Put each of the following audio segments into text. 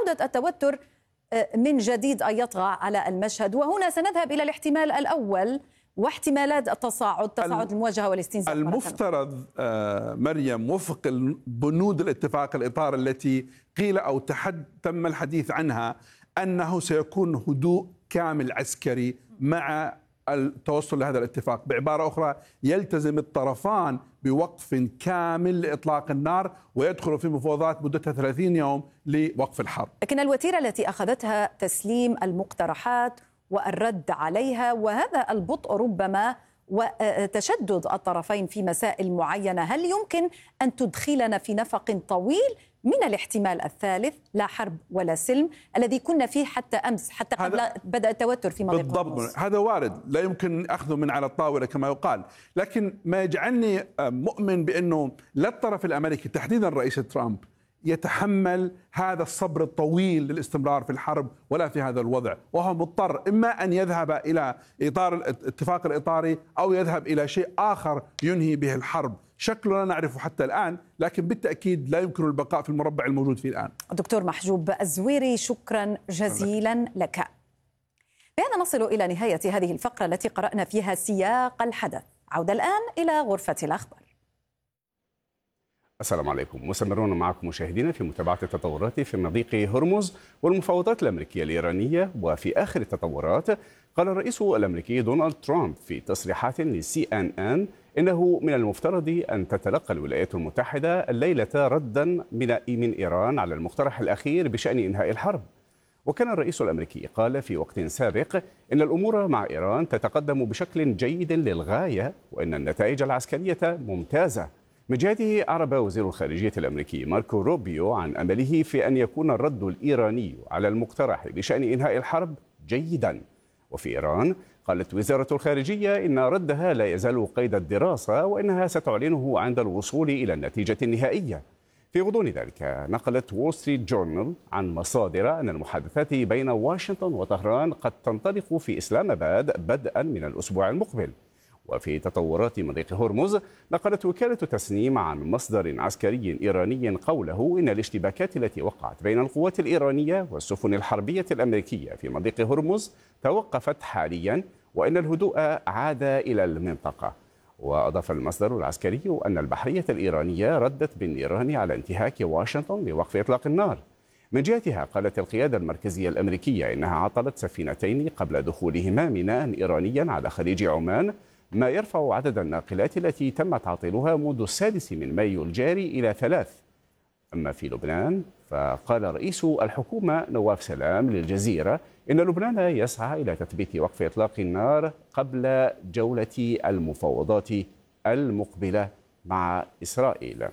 عودة التوتر من جديد أن يطغى على المشهد. وهنا سنذهب إلى الاحتمال الأول واحتمالات تصاعد المواجهة والاستنزاف. المفترض مريم وفق بنود الاتفاق الإطار التي قيل أو تم الحديث عنها أنه سيكون هدوء كامل عسكري مع التوصل لهذا الاتفاق. بعبارة أخرى يلتزم الطرفان بوقف كامل لإطلاق النار ويدخل في مفاوضات مدتها 30 يوم لوقف الحرب. لكن الوتيرة التي أخذتها تسليم المقترحات والرد عليها، وهذا البطء ربما وتشدد الطرفين في مسائل معينة، هل يمكن أن تدخلنا في نفق طويل من الاحتمال الثالث لا حرب ولا سلم الذي كنا فيه حتى أمس، حتى قبل بدأ التوتر في مضيق هرمز؟ بالضبط، هذا وارد، لا يمكن أخذه من على الطاولة كما يقال. لكن ما يجعلني مؤمن بأنه لا الطرف الأمريكي تحديدا الرئيس ترامب يتحمل هذا الصبر الطويل للاستمرار في الحرب ولا في هذا الوضع، وهو مضطر إما أن يذهب إلى إطار الاتفاق الإطاري أو يذهب إلى شيء آخر ينهي به الحرب. شكله لا نعرفه حتى الآن، لكن بالتأكيد لا يمكن البقاء في المربع الموجود فيه الآن. دكتور محجوب الزويري، شكرا جزيلا لك. بهذا نصل إلى نهاية هذه الفقرة التي قرأنا فيها سياق الحدث. عودة الآن إلى غرفة الأخبار. السلام عليكم، مستمرون معكم مشاهدينا في متابعة التطورات في مضيق هرمز والمفاوضات الأمريكية الإيرانية. وفي آخر التطورات قال الرئيس الأمريكي دونالد ترامب في تصريحات لCNN إنه من المفترض أن تتلقى الولايات المتحدة الليلة ردا من إيران على المقترح الأخير بشأن إنهاء الحرب. وكان الرئيس الأمريكي قال في وقت سابق إن الأمور مع إيران تتقدم بشكل جيد للغاية وإن النتائج العسكرية ممتازة. من جهته أعرب وزير الخارجية الأمريكي ماركو روبيو عن أمله في أن يكون الرد الإيراني على المقترح بشأن إنهاء الحرب جيدا. وفي إيران قالت وزارة الخارجية إن ردها لا يزال قيد الدراسة وإنها ستعلنه عند الوصول إلى النتيجة النهائية. في غضون ذلك نقلت وول ستريت جورنال عن مصادر أن المحادثات بين واشنطن وطهران قد تنطلق في إسلام آباد بدءا من الأسبوع المقبل. وفي تطورات مضيق هرمز نقلت وكالة تسنيم عن مصدر عسكري إيراني قوله إن الاشتباكات التي وقعت بين القوات الإيرانية والسفن الحربية الأمريكية في مضيق هرمز توقفت حاليا وإن الهدوء عاد إلى المنطقة. وأضاف المصدر العسكري أن البحرية الإيرانية ردت بالنيران على انتهاك واشنطن بوقف إطلاق النار. من جهتها قالت القيادة المركزية الأمريكية إنها عطلت سفينتين قبل دخولهما ميناء إيرانيا على خليج عمان، ما يرفع عدد الناقلات التي تم تعطيلها منذ 6 مايو الجاري إلى 3. أما في لبنان فقال رئيس الحكومة نواف سلام للجزيرة إن لبنان يسعى إلى تثبيت وقف إطلاق النار قبل جولة المفاوضات المقبلة مع إسرائيل.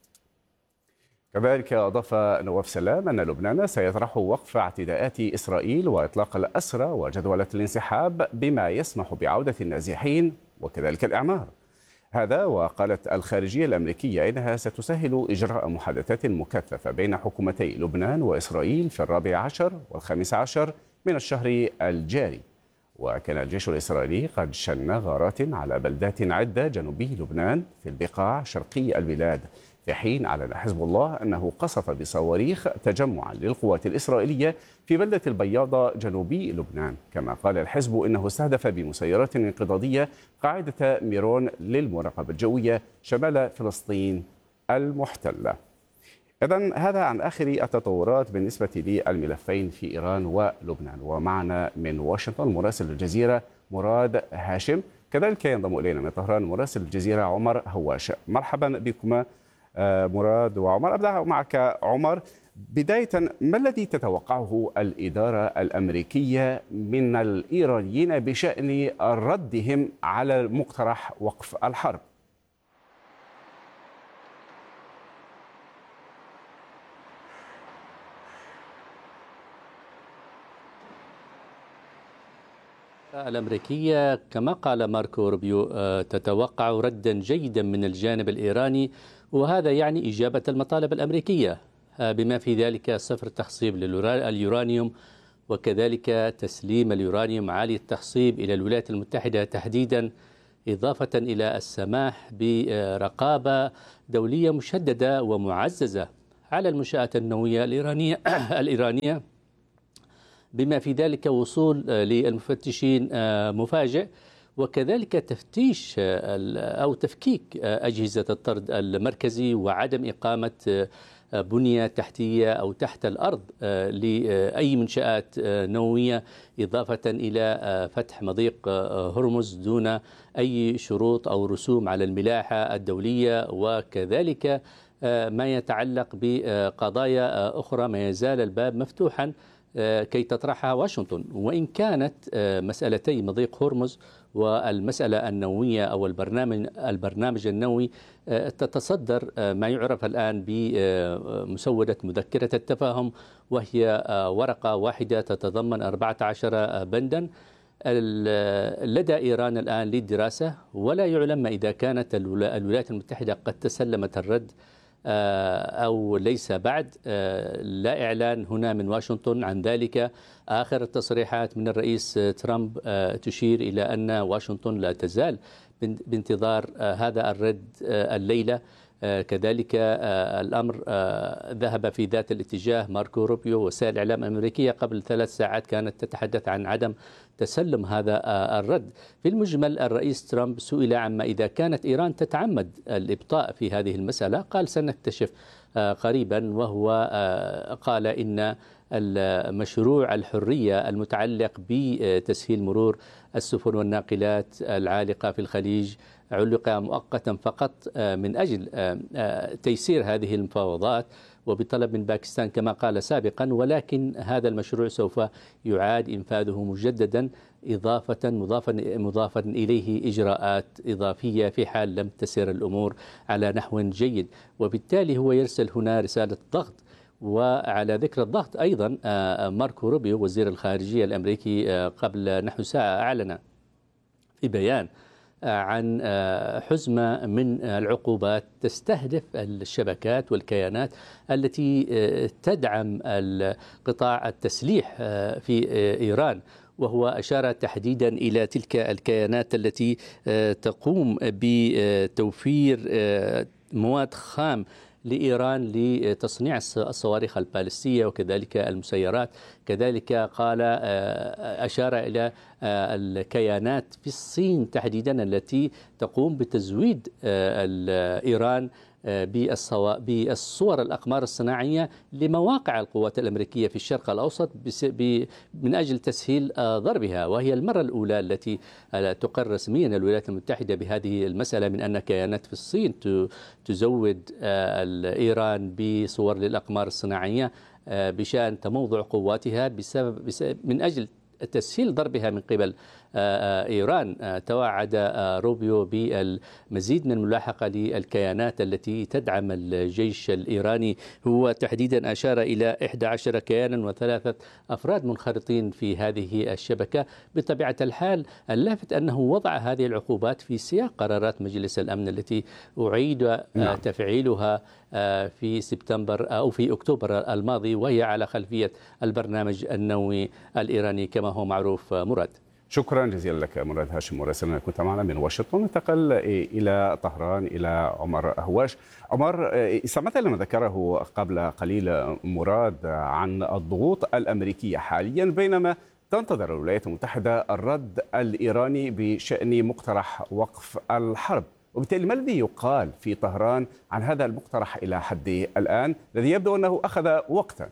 كذلك أضاف نواف سلام أن لبنان سيطرح وقف اعتداءات إسرائيل وإطلاق الأسرى وجدولة الانسحاب بما يسمح بعودة النازحين وكذلك الإعمار. هذا وقالت الخارجية الأمريكية إنها ستسهل إجراء محادثات مكثفة بين حكومتي لبنان وإسرائيل في 14 و15 من الشهر الجاري. وكان الجيش الإسرائيلي قد شن غارات على بلدات عدة جنوبي لبنان في البقاع شرقي البلاد، في حين أعلن حزب الله أنه قصف بصواريخ تجمعا للقوات الإسرائيلية في بلدة البياضة جنوبي لبنان. كما قال الحزب إنه استهدف بمسيرات انقضاضية قاعدة ميرون للمراقبة الجوية شمال فلسطين المحتلة. إذن هذا عن آخر التطورات بالنسبة للملفين في إيران ولبنان. ومعنا من واشنطن مراسل الجزيرة مراد هاشم، كذلك ينضم إلينا من طهران مراسل الجزيرة عمر هواش. مرحبا بكما مراد وعمر. أبدأ معك عمر. بداية، ما الذي تتوقعه الإدارة الأمريكية من الإيرانيين بشأن ردهم على مقترح وقف الحرب؟ الأمريكية كما قال ماركو روبيو تتوقع ردا جيدا من الجانب الإيراني، وهذا يعني إجابة المطالب الأمريكية بما في ذلك صفر تخصيب لليورانيوم وكذلك تسليم اليورانيوم عالي التخصيب إلى الولايات المتحدة تحديدا، إضافة إلى السماح برقابة دولية مشددة ومعززة على المنشآت النووية الإيرانية بما في ذلك وصول للمفتشين مفاجئ، وكذلك تفتيش أو تفكيك أجهزة الطرد المركزي وعدم إقامة بنية تحتية أو تحت الأرض لأي منشآت نووية، إضافة إلى فتح مضيق هرمز دون أي شروط أو رسوم على الملاحة الدولية، وكذلك ما يتعلق بقضايا أخرى ما يزال الباب مفتوحا كي تطرحها واشنطن. وإن كانت مسألتي مضيق هرمز والمسألة النووية أو البرنامج النووي تتصدر ما يعرف الآن بمسودة مذكرة التفاهم، وهي ورقة واحدة تتضمن 14 بندا لدى إيران الآن للدراسة، ولا يعلم إذا كانت الولايات المتحدة قد تسلمت الرد أو ليس بعد. لا إعلان هنا من واشنطن عن ذلك. آخر التصريحات من الرئيس ترامب تشير إلى أن واشنطن لا تزال بانتظار هذا الرد الليلة. كذلك الأمر ذهب في ذات الاتجاه. ماركو روبيو وسائل الإعلام الأمريكية قبل 3 ساعات كانت تتحدث عن عدم تسلم هذا الرد. في المجمل الرئيس ترامب سئل عما إذا كانت إيران تتعمد الإبطاء في هذه المسألة، قال سنكتشف قريبا، وهو قال إن المشروع الحرية المتعلق بتسهيل مرور السفن والناقلات العالقة في الخليج علق مؤقتا فقط من أجل تيسير هذه المفاوضات وبطلب من باكستان كما قال سابقا، ولكن هذا المشروع سوف يعاد إنفاذه مجددا، مضافا إليه إجراءات إضافية في حال لم تسير الأمور على نحو جيد. وبالتالي هو يرسل هنا رسالة ضغط. وعلى ذكر الضغط أيضا ماركو روبيو وزير الخارجية الأمريكي قبل نحو ساعة أعلن في بيان عن حزمة من العقوبات تستهدف الشبكات والكيانات التي تدعم قطاع التسليح في إيران، وهو أشار تحديدا إلى تلك الكيانات التي تقوم بتوفير مواد خام لإيران لتصنيع الصواريخ البالستية وكذلك المسيرات. كذلك قال أشار إلى الكيانات في الصين تحديدا التي تقوم بتزويد إيران بالصور الأقمار الصناعية لمواقع القوات الأمريكية في الشرق الأوسط من أجل تسهيل ضربها. وهي المرة الأولى التي تقر رسميا الولايات المتحدة بهذه المسألة، من أن كيانات في الصين تزود إيران بصور للأقمار الصناعية بشأن تموضع قواتها من أجل تسهيل ضربها من قبل إيران. توعد روبيو بالمزيد من الملاحقة للكيانات التي تدعم الجيش الإيراني. هو تحديدا أشار إلى 11 كيانا و3 أفراد منخرطين في هذه الشبكة. بطبيعة الحال اللافت أنه وضع هذه العقوبات في سياق قرارات مجلس الأمن التي أعيد تفعيلها في سبتمبر أو في أكتوبر الماضي، وهي على خلفية البرنامج النووي الإيراني كما هو معروف. مراد، شكرا جزيلا لك مراد هاشم مراسلنا كنت معنا من واشنطن. ننتقل إلى طهران إلى عمر أهواش. عمر، استمعت لما ذكره قبل قليل مراد عن الضغوط الأمريكية حاليا بينما تنتظر الولايات المتحدة الرد الإيراني بشأن مقترح وقف الحرب، وبالتالي ما الذي يقال في طهران عن هذا المقترح إلى حد الآن الذي يبدو أنه أخذ وقتا؟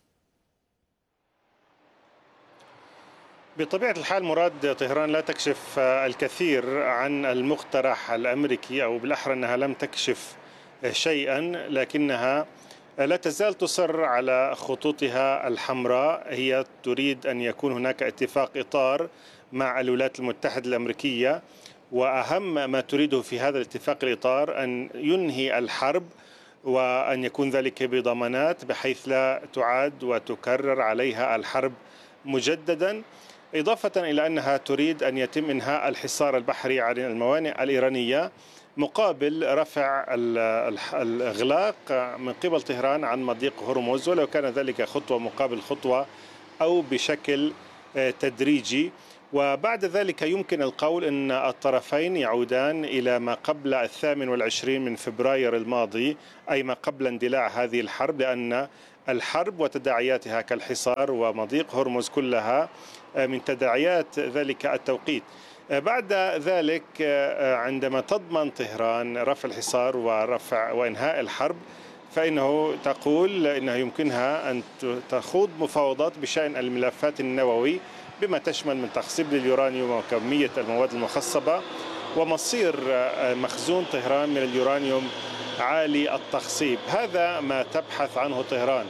بطبيعة الحال مراد، طهران لا تكشف الكثير عن المقترح الأمريكي، أو بالأحرى أنها لم تكشف شيئا، لكنها لا تزال تصر على خطوطها الحمراء. هي تريد أن يكون هناك اتفاق إطار مع الولايات المتحدة الأمريكية، وأهم ما تريده في هذا الاتفاق الإطار أن ينهي الحرب وأن يكون ذلك بضمانات بحيث لا تعاد وتكرر عليها الحرب مجددا، إضافة إلى أنها تريد أن يتم إنهاء الحصار البحري عن الموانئ الإيرانية مقابل رفع الإغلاق من قبل طهران عن مضيق هرمز، ولو كان ذلك خطوة مقابل خطوة أو بشكل تدريجي. وبعد ذلك يمكن القول أن الطرفين يعودان إلى ما قبل 28 من فبراير الماضي، أي ما قبل اندلاع هذه الحرب، لأن الحرب وتداعياتها كالحصار ومضيق هرمز كلها من تداعيات ذلك التوقيت. بعد ذلك عندما تضمن طهران رفع الحصار وإنهاء الحرب، فإنه تقول إنه يمكنها أن تخوض مفاوضات بشأن الملفات النووي بما تشمل من تخصيب لليورانيوم وكمية المواد المخصبة ومصير مخزون طهران من اليورانيوم عالي التخصيب. هذا ما تبحث عنه طهران،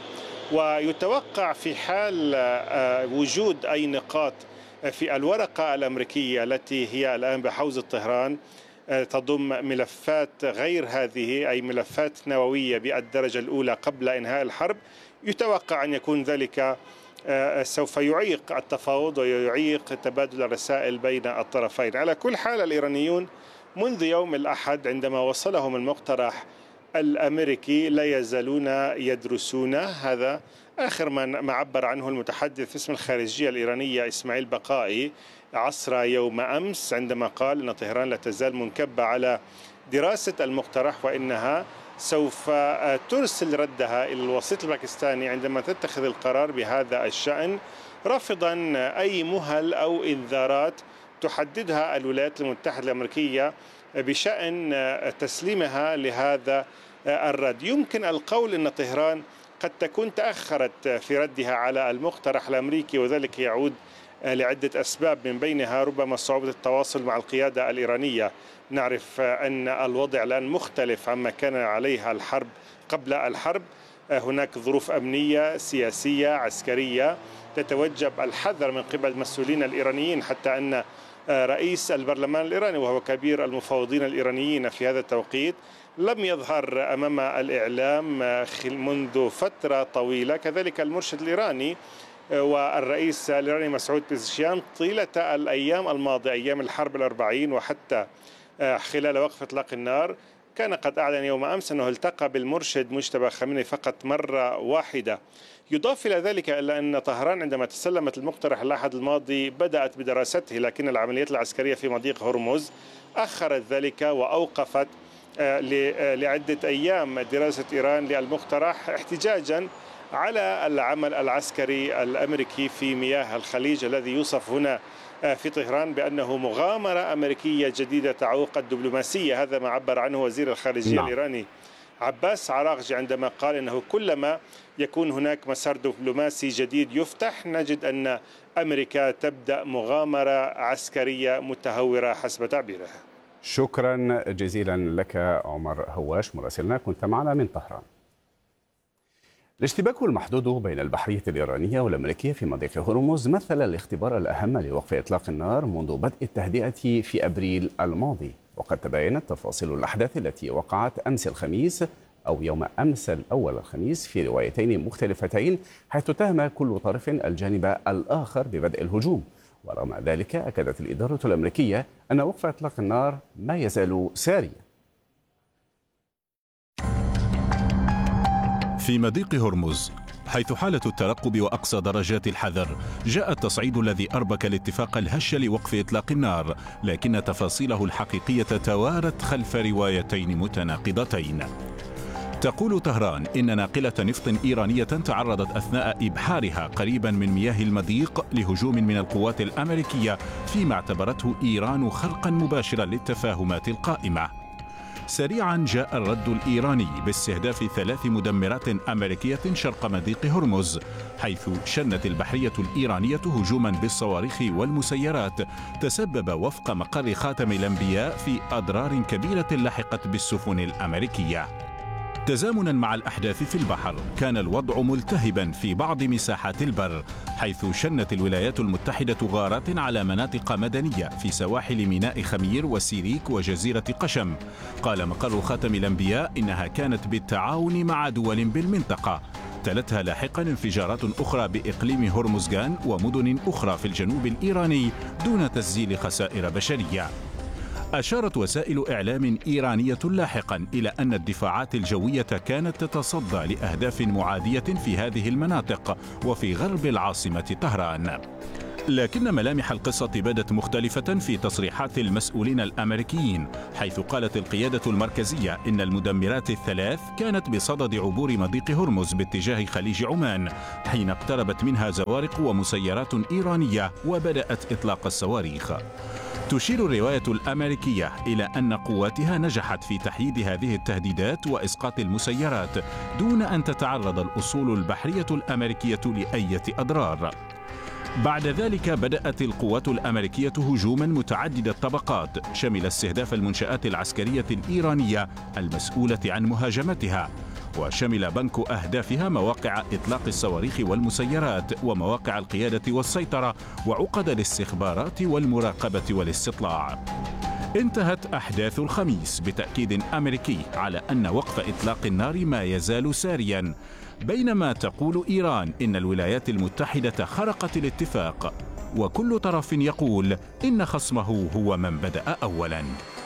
ويتوقع في حال وجود أي نقاط في الورقة الأمريكية التي هي الآن بحوزة طهران تضم ملفات غير هذه، أي ملفات نووية بالدرجة الأولى قبل إنهاء الحرب، يتوقع أن يكون ذلك سوف يعيق التفاوض ويعيق تبادل الرسائل بين الطرفين. على كل حال الإيرانيون منذ يوم الأحد عندما وصلهم المقترح الأمريكي لا يزالون يدرسونه. هذا آخر ما عبر عنه المتحدث باسم الخارجية الإيرانية إسماعيل بقائي عصر يوم أمس، عندما قال أن طهران لا تزال منكبة على دراسة المقترح وإنها سوف ترسل ردها إلى الوسيط الباكستاني عندما تتخذ القرار بهذا الشأن، رافضا أي مهل أو إنذارات تحددها الولايات المتحدة الأمريكية بشأن تسليمها لهذا الرد. يمكن القول أن طهران قد تكون تأخرت في ردها على المقترح الأمريكي، وذلك يعود لعدة أسباب، من بينها ربما صعوبة التواصل مع القيادة الإيرانية. نعرف أن الوضع الآن مختلف عما كان عليها الحرب قبل الحرب، هناك ظروف أمنية سياسية عسكرية تتوجب الحذر من قبل المسؤولين الإيرانيين، حتى أن رئيس البرلمان الإيراني وهو كبير المفوضين الإيرانيين في هذا التوقيت لم يظهر أمام الإعلام منذ فترة طويلة. كذلك المرشد الإيراني والرئيس الإيراني مسعود بزشكيان طيلة الأيام الماضية، أيام الحرب الأربعين وحتى خلال وقف إطلاق النار، كان قد أعلن يوم أمس أنه التقى بالمرشد مجتبى خامنئي فقط مرة واحدة. يضاف إلى ذلك إلا أن طهران عندما تسلمت المقترح الأحد الماضي بدأت بدراسته، لكن العمليات العسكرية في مضيق هرمز أخرت ذلك وأوقفت لعدة أيام دراسة إيران للمقترح احتجاجا على العمل العسكري الأمريكي في مياه الخليج، الذي يوصف هنا في طهران بأنه مغامرة أمريكية جديدة تعوق الدبلوماسية. هذا ما عبر عنه وزير الخارجية الإيراني عباس عراقجي عندما قال أنه كلما يكون هناك مسار دبلوماسي جديد يفتح، نجد أن أمريكا تبدأ مغامرة عسكرية متهورة حسب تعبيرها. شكرا جزيلا لك عمر هواش مراسلنا، كنت معنا من طهران. الاشتباك المحدود بين البحرية الإيرانية والأمريكية في مضيق هرمز مثل الاختبار الأهم لوقف إطلاق النار منذ بدء التهدئة في أبريل الماضي، وقد تباينت تفاصيل الأحداث التي وقعت أمس الخميس أو يوم أمس الأول الخميس في روايتين مختلفتين، حيث اتهم كل طرف الجانب الآخر ببدء الهجوم. ورغم ذلك أكدت الإدارة الأمريكية أن وقف إطلاق النار ما يزال ساريا. في مضيق هرمز حيث حالة الترقب وأقصى درجات الحذر، جاء التصعيد الذي أربك الاتفاق الهش لوقف إطلاق النار، لكن تفاصيله الحقيقية توارت خلف روايتين متناقضتين. تقول طهران إن ناقلة نفط إيرانية تعرضت أثناء إبحارها قريبا من مياه المضيق لهجوم من القوات الأمريكية، فيما اعتبرته إيران خرقا مباشرا للتفاهمات القائمة. سريعا جاء الرد الإيراني باستهداف 3 مدمرات أمريكية شرق مضيق هرمز، حيث شنت البحرية الإيرانية هجوما بالصواريخ والمسيرات تسبب وفق مقر خاتم الأنبياء في أضرار كبيرة لحقت بالسفن الأمريكية. تزامنا مع الأحداث في البحر، كان الوضع ملتهبا في بعض مساحات البر، حيث شنت الولايات المتحدة غارات على مناطق مدنية في سواحل ميناء خمير وسيريك وجزيرة قشم. قال مقر خاتم الأنبياء إنها كانت بالتعاون مع دول بالمنطقة. تلتها لاحقا انفجارات أخرى بإقليم هرمزغان ومدن أخرى في الجنوب الإيراني دون تسجيل خسائر بشرية. أشارت وسائل إعلام إيرانية لاحقا إلى أن الدفاعات الجوية كانت تتصدى لأهداف معادية في هذه المناطق وفي غرب العاصمة طهران. لكن ملامح القصة بدت مختلفة في تصريحات المسؤولين الأمريكيين، حيث قالت القيادة المركزية إن المدمرات الثلاث كانت بصدد عبور مضيق هرمز باتجاه خليج عمان، حين اقتربت منها زوارق ومسيرات إيرانية وبدأت إطلاق الصواريخ. تشير الرواية الأمريكية إلى أن قواتها نجحت في تحييد هذه التهديدات وإسقاط المسيرات دون أن تتعرض الأسطول البحرية الأمريكية لأي أضرار. بعد ذلك بدأت القوات الأمريكية هجوما متعدد الطبقات شمل استهداف المنشآت العسكرية الإيرانية المسؤولة عن مهاجمتها، وشمل بنك أهدافها مواقع إطلاق الصواريخ والمسيرات ومواقع القيادة والسيطرة وعقد الاستخبارات والمراقبة والاستطلاع. انتهت أحداث الخميس بتأكيد أمريكي على أن وقف إطلاق النار ما يزال ساريا، بينما تقول إيران إن الولايات المتحدة خرقت الاتفاق، وكل طرف يقول إن خصمه هو من بدأ أولا.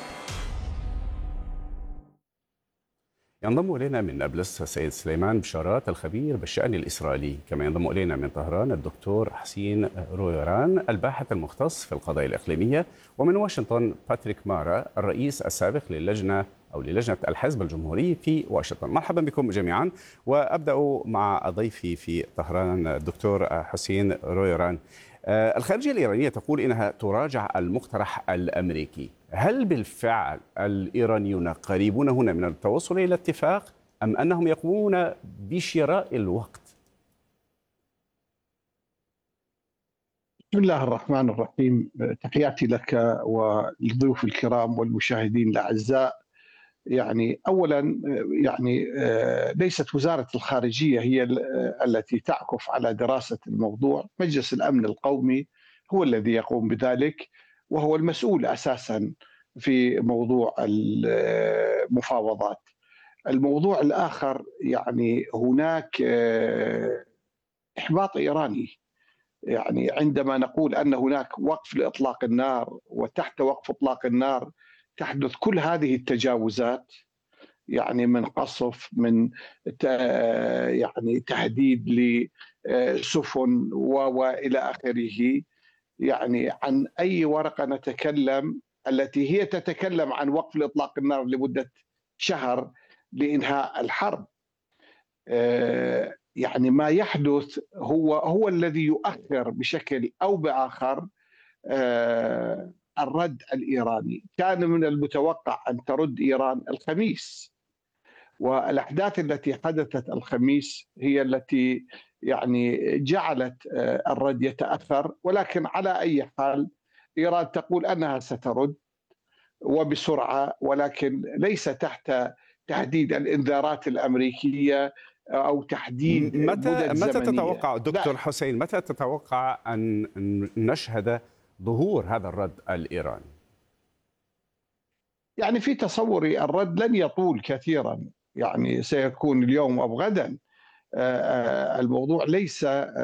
ينضم إلينا من نابلس السيد سليمان بشارات الخبير بالشأن الإسرائيلي، كما ينضم إلينا من طهران الدكتور حسين رويران الباحث المختص في القضايا الإقليمية، ومن واشنطن باتريك مارا الرئيس السابق للجنة الحزب الجمهوري في واشنطن. مرحبا بكم جميعا، وأبدأ مع ضيفي في طهران الدكتور حسين رويران. الخارجية الإيرانية تقول إنها تراجع المقترح الأمريكي، هل بالفعل الإيرانيون قريبون هنا من التوصل إلى اتفاق أم أنهم يقومون بشراء الوقت؟ بسم الله الرحمن الرحيم، تحياتي لك وللضيوف الكرام والمشاهدين الأعزاء. أولا ليست وزارة الخارجية هي التي تعكف على دراسة الموضوع، مجلس الأمن القومي هو الذي يقوم بذلك، وهو المسؤول أساسا في موضوع المفاوضات. الموضوع الآخر هناك إحباط إيراني، عندما نقول أن هناك وقف لإطلاق النار، وتحت وقف إطلاق النار تحدث كل هذه التجاوزات، من قصف، من تهديد لسفن وإلى آخره. عن أي ورقة نتكلم التي هي تتكلم عن وقف لإطلاق النار لمدة شهر لإنهاء الحرب؟ ما يحدث هو الذي يؤخر بشكل أو بآخر الرد الإيراني. كان من المتوقع أن ترد إيران الخميس، والأحداث التي حدثت الخميس هي التي جعلت الرد يتأخر، ولكن على أي حال إيران تقول أنها سترد وبسرعة، ولكن ليس تحت تهديد الإنذارات الأمريكية أو تحديد متى تتوقع دكتور حسين، متى تتوقع أن نشهد ظهور هذا الرد الإيراني؟ في تصوري الرد لن يطول كثيرا، سيكون اليوم أو غدا. الموضوع ليس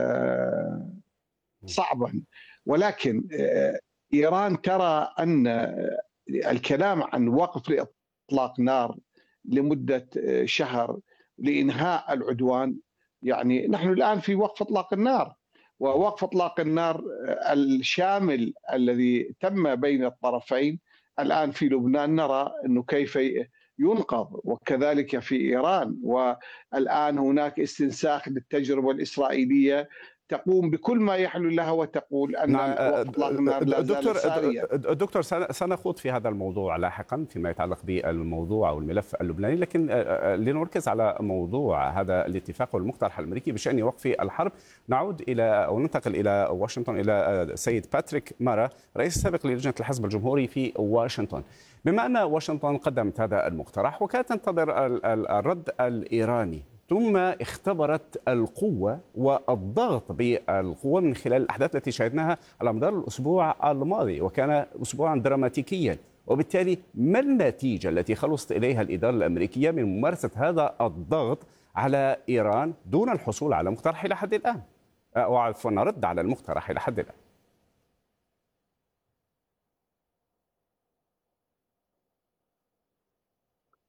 صعبا، ولكن إيران ترى أن الكلام عن وقف لإطلاق نار لمدة شهر لإنهاء العدوان، نحن الآن في وقف إطلاق النار، ووقف إطلاق النار الشامل الذي تم بين الطرفين الآن في لبنان نرى أنه كيف ينقض، وكذلك في إيران. والآن هناك استنساخ للتجربة الإسرائيلية تقوم بكل ما يحل لها وتقول أن وقف إطلاق النار لا زال ساريا. دكتور، سنخوض في هذا الموضوع لاحقا فيما يتعلق بالموضوع أو الملف اللبناني، لكن لنركز على موضوع هذا الاتفاق والمقترح الأمريكي بشأن وقف الحرب. نعود إلى أو ننتقل إلى واشنطن إلى السيد باتريك مارا رئيس السابق للجنة الحزب الجمهوري في واشنطن. بما أن واشنطن قدمت هذا المقترح وكانت تنتظر الرد الإيراني، ثم اختبرت القوة والضغط بالقوة من خلال الأحداث التي شاهدناها على مدار الأسبوع الماضي، وكان أسبوعا دراماتيكيا، وبالتالي ما النتيجة التي خلصت إليها الإدارة الأمريكية من ممارسة هذا الضغط على إيران دون الحصول على مقترح إلى حد الآن، أو عفوا رد على المقترح إلى حد الآن؟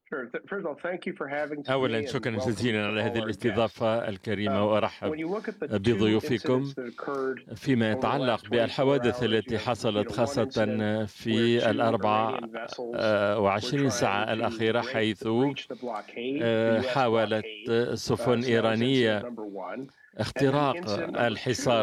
أولا شكرا جزيلا على هذه الاستضافة الكريمة، وأرحب بضيوفكم. فيما يتعلق بالحوادث التي حصلت خاصة في 24 ساعة الأخيرة، حيث حاولت سفن إيرانية اختراق الحصار